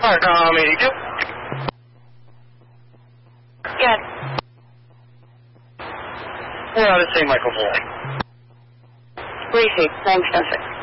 Marcom 82. Yes. We're out at St. Michael's Lake. Receive. Thanks, Jessica.